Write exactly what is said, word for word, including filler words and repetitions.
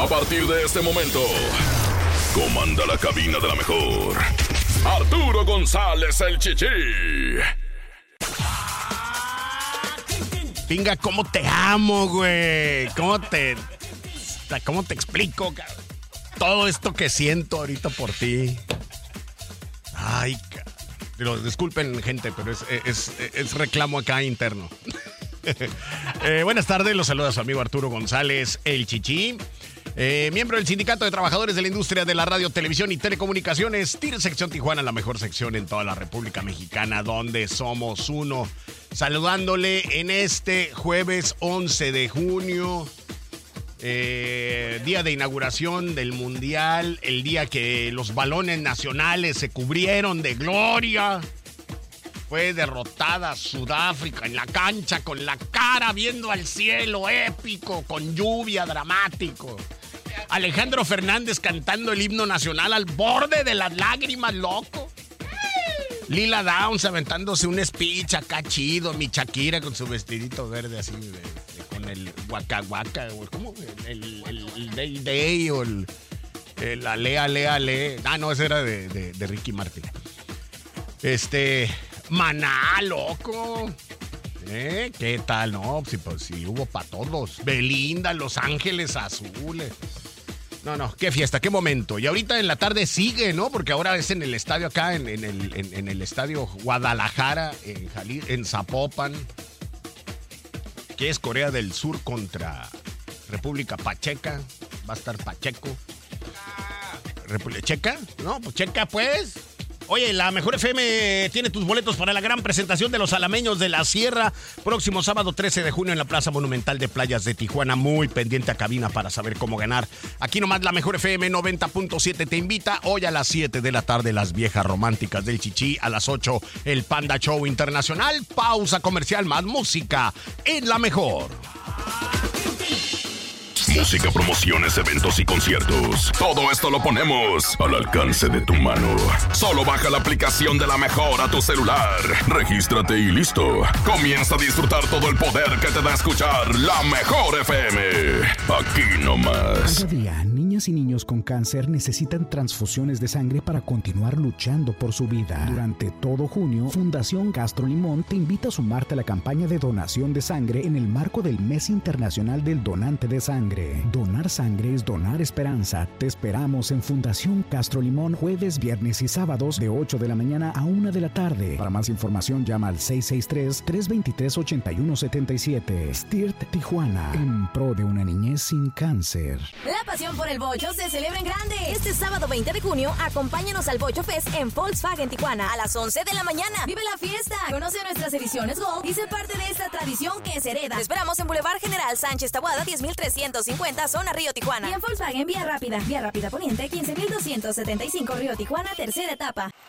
A partir de este momento, comanda la cabina de la mejor, Arturo González, el Chichi. Pinga, ¿cómo te amo, güey? ¿Cómo te... ¿Cómo te explico, cabrón? Todo esto que siento ahorita por ti. Ay, cabrón. Pero disculpen, gente, pero es, es, es reclamo acá interno. eh, buenas tardes, los saluda su amigo Arturo González, el Chichi. Eh, miembro del Sindicato de Trabajadores de la Industria de la Radio, Televisión y Telecomunicaciones, T I R Sección Tijuana, la mejor sección en toda la República Mexicana, donde somos uno. Saludándole en este jueves once de junio, eh, día de inauguración del Mundial, el día que los balones nacionales se cubrieron de gloria. Fue derrotada Sudáfrica en la cancha con la cara viendo al cielo, épico, con lluvia, dramático. Alejandro Fernández cantando el himno nacional al borde de las lágrimas, loco. Lila Downs aventándose un speech acá chido, mi Shakira con su vestidito verde así, de, de, con el Waka Waka, ¿cómo? El, el, el Day Day o el, el Ale, Ale, Ale. Ah, no, ese era de, de, de Ricky Martin. Este... Maná, loco. ¿Eh? ¿Qué tal? No, sí, pues sí, hubo para todos. Belinda, Los Ángeles Azules. No, no, qué fiesta, qué momento. Y ahorita en la tarde sigue, ¿no? Porque ahora es en el estadio acá, en, en, el, en, en el estadio Guadalajara, en Jalí, en Zapopan. Que es Corea del Sur contra República Pacheca. Va a estar Pacheco. ¿República Checa? No, pues Checa, pues. Oye, la Mejor F M tiene tus boletos para la gran presentación de los Alameños de la Sierra. Próximo sábado trece de junio en la Plaza Monumental de Playas de Tijuana. Muy pendiente a cabina para saber cómo ganar. Aquí nomás la Mejor F M noventa punto siete te invita. Hoy a las siete de la tarde Las Viejas Románticas del Chichi. A las ocho el Panda Show Internacional. Pausa comercial, más música en La Mejor. Música, promociones, eventos y conciertos. Todo esto lo ponemos al alcance de tu mano. Solo baja la aplicación de La Mejor a tu celular. Regístrate y listo. Comienza a disfrutar todo el poder que te da escuchar La Mejor F M. Aquí nomás. Cada día, niñas y niños con cáncer necesitan transfusiones de sangre para continuar luchando por su vida. Durante todo junio, Fundación Castro Limón te invita a sumarte a la campaña de donación de sangre en el marco del Mes Internacional del Donante de Sangre. Donar sangre es donar esperanza. Te esperamos en Fundación Castro Limón jueves, viernes y sábados de ocho de la mañana a una de la tarde. Para más información llama al seis seis tres, tres dos tres, ocho uno siete siete. S T I R T Tijuana, en pro de una niñez sin cáncer. La pasión por el bocho se celebra en grande. Este sábado veinte de junio, acompáñanos al Bocho Fest en Volkswagen Tijuana a las once de la mañana. Vive la fiesta, conoce nuestras ediciones Gold y sé parte de esta tradición que se hereda. Te esperamos en Boulevard General Sánchez Taboada, diez mil trescientos cincuenta, zona Río Tijuana. Y en Volkswagen Vía Rápida, Vía Rápida Poniente, quince mil doscientos setenta y cinco, Río Tijuana, tercera etapa.